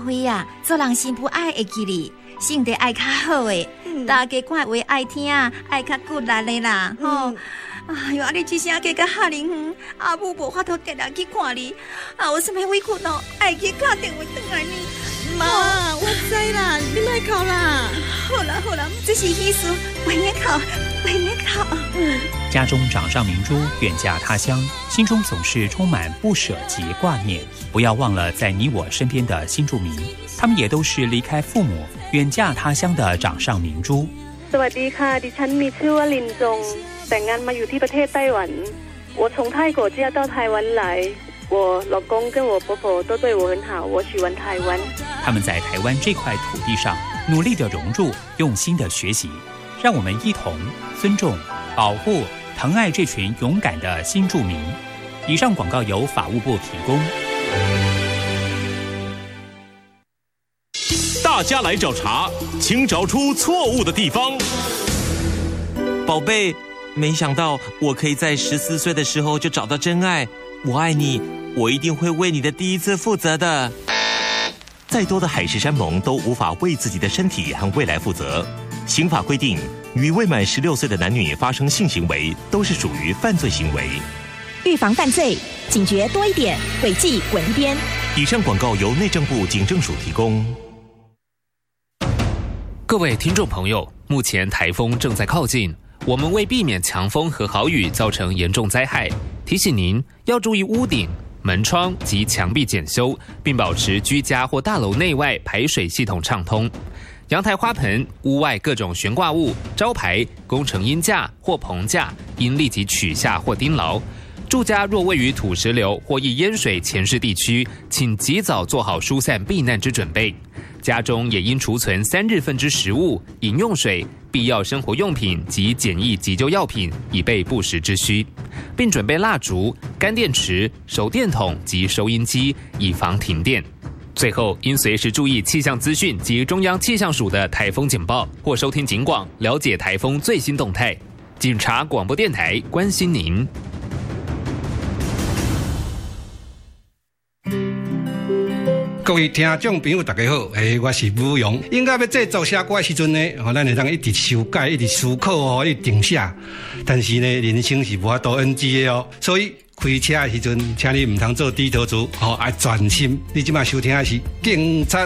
辉啊，做人心不爱会记哩，性格爱较好诶，大家看话爱听，爱较骨力的啦，吼。哎呦，你一声嫁到哈林远，阿母无法度定定去看你，有啥物委屈哦，爱去打电话转来你。 妈，我知啦，你莫哭啦。 好啦，这是意思，我也哭。 家中掌上明珠远嫁他乡，心中总是充满不舍及挂念。不要忘了在你我身边的新住民，他们也都是离开父母远嫁他乡的掌上明珠。 สวัสดีค่ะดิฉันมีชื่อว่าลินจงแต่งงานมาอยู่ที่ประเทศไต้หวัน我从泰国嫁到台湾来我老公跟我婆婆都对我很好我喜欢台湾他们在台湾这块土地上努力的融入，用心的学习，让我们一同尊重、保护、疼爱这群勇敢的新住民。以上广告由法务部提供。 大家来找茬，请找出错误的地方。 宝贝，没想到我可以在14岁的时候就找到真爱。我爱你，我一定会为你的第一次负责的。 再多的海誓山盟都无法为自己的身体和未来负责。刑法规定，与未满16岁的男女发生性行为都是属于犯罪行为。 预防犯罪，警觉多一点，诡计滚一边。 以上广告由内政部警政署提供。 各位听众朋友，目前台风正在靠近，我们为避免强风和豪雨造成严重灾害，提醒您要注意屋顶、门窗及墙壁检修，并保持居家或大楼内外排水系统畅通。阳台花盆、屋外各种悬挂物、招牌、工程鹰架或棚架应立即取下或钉牢。住家若位于土石流或易淹水前势地区，请及早做好疏散避难之准备。家中也应储存3日份之食物、饮用水、必要生活用品及简易急救药品，以备不时之需，并准备蜡烛、干电池、手电筒及收音机，以防停电。最后，应随时注意气象资讯及中央气象署的台风警报，或收听警广，了解台风最新动态。警察广播电台关心您。 各位听众朋友大家好，我是武勇。应该要制作写歌的时阵呢，咱会当一直修改、一直思考、一直定写。但是呢，人生是无法度 NG 的哦。所以开车的时阵，请你唔通做低头族，要专心。你即马收听的是警察